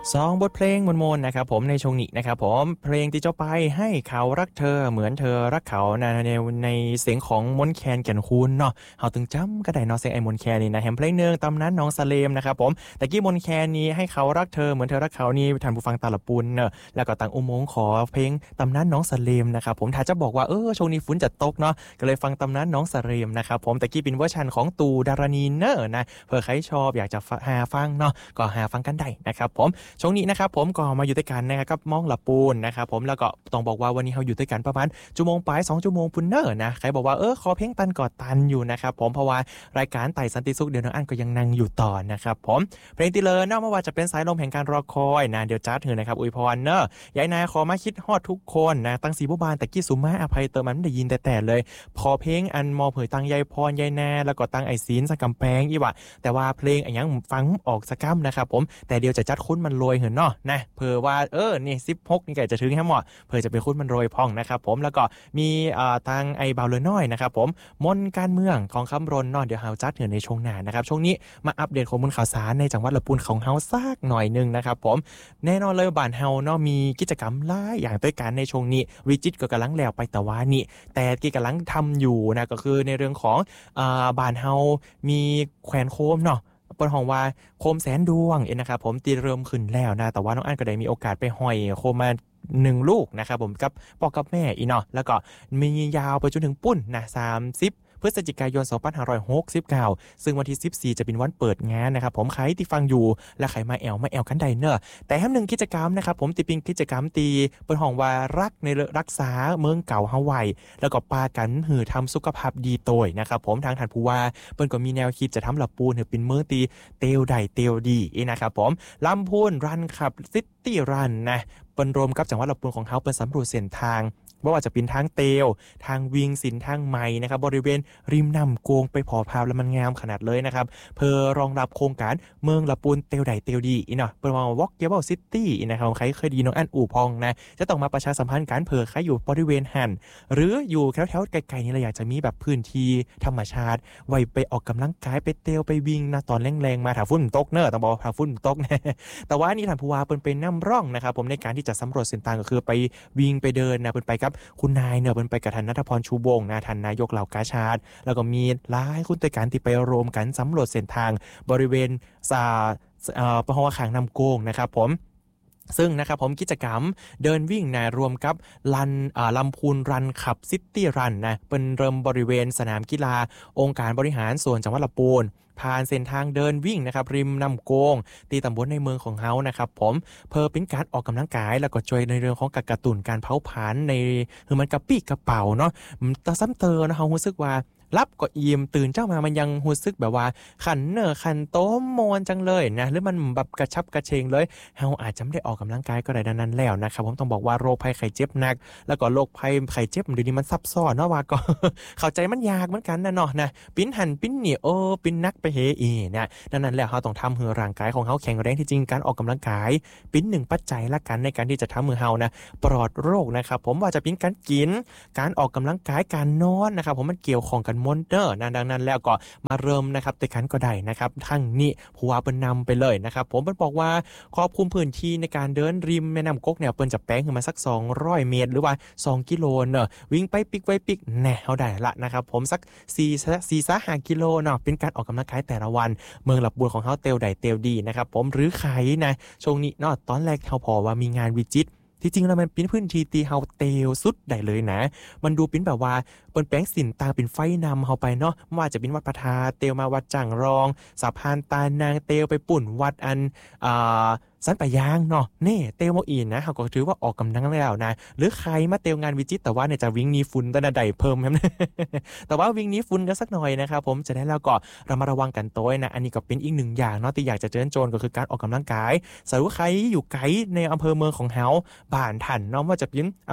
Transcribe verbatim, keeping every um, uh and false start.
สองบทเพลงมนๆนะครับผมในช่วงนี้นะครับผมเพลงที่จะไปให้เขารักเธอเหมือนเธอรักเขาในในในเสียงของมนต์แคนแก่นคูนเนาะเฮาตึงจำก็ได้เนาะเสียงไอ้มนต์แคนนี่นะแฮมเพลงหนึงตำนานน้องสะเลมนะครับผมตะกี้มนต์แคนนี้ให้เขารักเธอเหมือนเธอรักเขานี่ท่านผู้ฟังตาละปุนเนาะแล้วก็ตั้งอุโมงค์ขอเพลงตำนานน้องสะเลมนะครับผมถ้าจะบอกว่าเออช่วงนี้ฝนจะตกเนาะก็เลยฟังตำนานน้องสะเลมนะครับผมตะกี้เป็นเวอร์ชันของตูดารณีเนอร์นะเผื่อใครชอบอยากจะหาฟังเนาะก็หาฟังกันได้นะครับผมช่วงนี้นะครับผมก็มาอยู่ด้วยกันนะครับกับมองละปูนนะครับผมแล้วก็ต้องบอกว่าวันนี้เราอยู่ด้วยกันประมาณชั่วโมงปลายสองชั่วโมงพุนเนอร์นะใครบอกว่าเออขอเพลงตันกอดตันอยู่นะครับผมเพราะว่ารายการไต่สันติสุขเดี๋ยวน้องอันก็ยังนั่งอยู่ต่อนะครับผมเพลงที่เลยเนาะไม่ว่าจะเป็นสายลมแห่งการรอคอยนะเดี๋ยวจัดเถอะนะครับอวยพรเนอะยายนาขอมาคิดฮอดทุกคนนะตั้งสีบุบานแต่กี้สุมาอภัยเติมมันได้ยินแต่แต่เลยพอเพลงอันมอเผยตังยายพรยายนาแล้วก็ตังไอศีลสักกำแพงอีวะแต่ว่าเพลงอันยังฟังออกสักกัมนะครับผมแต่เดี๋ยวจะจัดคุ้นมันโรยเหินเนาะนะเผื่อว่าเออนี่สิบหกนี่ก็จะถึงแฮมหมดเผื่อจะเป็นคุ้นมันโรยพองนะครับผมแล้วก็มีอ่าทางไอบาวเลน้อยนะครับผมมนการเมืองของคำรนเนาะเดี๋ยวเฮาจัดเหินในช่วงหน้านะครับช่วงนี้มาอัปเดตข้อมูลข่าวสารในจังหวัดลำพูนของเฮาซากหน่อยนึงนะครับผมแน่นอนเลยบ้านเฮาเนาะมีกิจกรรมหลายอย่างด้วยกันในช่วงนี้วิจิตก็กำลังแล้วไปแต่ว่านี่แต่ที่กำลังทำอยู่นะก็คือในเรื่องของอ่าบ้านเฮามีแขวนโคมเนาะเปิดห้องว่าโคมแสนดวงเอ็นนะครับผมตีเริ่มขึ้นแล้วนะแต่ว่าน้องอั้นก็ได้มีโอกาสไปห้อยโคมมาหนึ่งลูกนะครับผมกับพ่อกับแม่อีเนาะแล้วก็มียาวไปจนถึงปุ้นนะสามสิบพฤศจิกายนสองพันห้าร้อยหกสิบเก้าซึ่งวันที่สิบสี่จะเป็นวันเปิดงานนะครับผมใครที่ฟังอยู่และใครมาแอลมาแอลกันได้เนอะแต่แฮมหนึ่งกิจกรรมนะครับผมตีปิงกิจกรรมตีเปิดห้องว่ารักในรักษาเมืองเก่าฮาวายแล้วก็ปากันหือทำสุขภาพดีโตยนะครับผมทางท่านผู้ว่าเปิ้นก็มีแนวคิดจะทำละปูนหือเป็นเมืองตีเตียวใดเตียวดีนะครับผมลำพูนรันขับซิตี้รันนะเปิ้นรวมกับจังหวัดลำพูนของเฮาเปิ้นสำรวจเส้นทางว่าว่าจะเป็นทางเตียวทางวิงสินทางไม้นะครับบริเวณริมน้ำโกงไปพอพาวแล้วมันงามขนาดเลยนะครับเพื่อรองรับโครงการเมืองละปูนเตียวใดเตียวดีอีเนาะเปิ้นว่าวอล์กเกเบิลซิตี้นะครับใครเคยดีน้องอันอู่พองนะจะต้องมาประชาสัมพันธ์การเผื่อใครอยู่บริเวณหันหรืออยู่แถวๆไกลๆนี่เราอยากจะมีแบบพื้นที่ธรรมชาติไว้ไปออกกำลังกายไปเตียวไปวิ่งนะตอนแรงๆมาถ้าฝุ่นตกเนอะต้องบอกถ้าฝุ่นตกนะแต่ว่านี่ท่านผู้ว่าเปิ้นเป็นนำร่องนะครับผมในการที่จะสำรวจเส้นทางก็คือไปวิ่งไปเดินนะเปิ้นไปกับคุณนายเนอะเปิ้นไปกับท่านณัฐพรชูวงศ์นะท่านนายกเหล่ากาชาดแล้วก็มีหลายคุณด้วยกันที่ไปรวมกันสำรวจเส้นทางบริเวณสาเอ่อพะฮอขางน้ำโกงนะครับผมซึ่งนะครับผมกิจกรรมเดินวิ่งนะรวมกับลันอ่าลำพูนรันขับซิตี้รันนะเป็นเริ่มบริเวณสนามกีฬาองค์การบริหารส่วนจังหวัดลำพูนผ่านเส้นทางเดินวิ่งนะครับริมน้ำโกงตีตำบลในเมืองของเฮานะครับผมเพื่อเป็นการออกกำลังกายแล้วก็ช่วยในเรื่องของกระตุ้นการเผาผลาญในคือมันกระปี้กระเป๋าเนาะแต่ซ้ำเติมนะเฮารู้สึกว่ารับก็อิ่มตื่นเจ้ามามันยังรู้สึกแบบว่าขันเนอขันโต้มมวนจังเลยนะหรือมันแบบกระชับกระเชงเลยเฮาอาจจะไม่ได้ออกกำลังกายก็ได้ดังนั้นแล้วนะครับผมต้องบอกว่าโรคภัยไข้เจ็บหนักแล้วก็โรคภัยไข้เจ็บเดี๋ยวนี้มันซับซ้อนเนาะว่าก็ เข้าใจมันยากเหมือนกันนะเนาะนะปิ้นหันปิ้นนี่โอ้ปิ้นนักไปเฮอีนะดังนั้นแล้วเฮาต้องทำให้ร่างกายของเฮาแข็งแรงที่จริงการออกกำลังกายปิ้นหนึ่งปัจจัยละกันในการที่จะทำให้เฮานะปลอดโรคนะครับผมว่าจะปิ้นการกินการออกกำลังกายการนอนนะครับผมมันเกี่ยวข้องกันหมดเด้อนะดังนั้นแล้วก็มาเริ่มนะครับแต่คันก็ได้นะครับทั้งนี้ผู้ว่าเปิ้นนำไปเลยนะครับผมเปิ้นบอกว่าครอบคลุมพื้นที่ในการเดินริมแม่น้ำก๊กเนี่ยเปิ้นจะแป้งขึ้นมาสักสองร้อยเมตรหรือว่าสองกิโลเนาะวิ่งไปปิกไว้ปิกแน่เฮาได้ละนะครับผมสักสี่ สี่ ห้ากิโลเนาะเป็นการออกกำลังกายแต่ละวันเมืองลำพูนของเฮาเตียวใดเตียวดีนะครับผมหรือใครนะช่วงนี้เนาะตอนแรกเฮาพอว่ามีงานวิจิตรที่จริงแล้วมันเป็นพื้นที่ตีเฮาเตียวสุดได้เลยนะมันดูเป็นแบบว่าเปิ้นแป้งสินตาเป็นไฟนำเฮาไปเนาะไม่ว่าจะเป็นวัดพระธาตุเตียวมาวัดจังรองสะพานตานางเตียวไปปุ่นวัดอันอ่าสันปะยางเนาะนี่เตียวโมอีนนะเฮาก็ถือว่าออกกำลังแล้วนะหรือใครมาเตียวงานวิจิตรแต่ว่าเนี่ยจะวิ่งหนีฝุ่นตะใดเพิ่มครับ แต่ว่าวิ่งหนีฝุ่นกันสักหน่อยนะครับผมจะได้แล้วก็ระมัดระวังกันตัวนะอันนี้ก็เป็นอีกหนึ่งอย่างเนาะที่อยากจะเชิญชวนก็คือการออกกำลังกายสำหรับใครอยู่ไกลในอำเภอเมืองของเฮาบ้านท่านเนาะว่าจะเป็น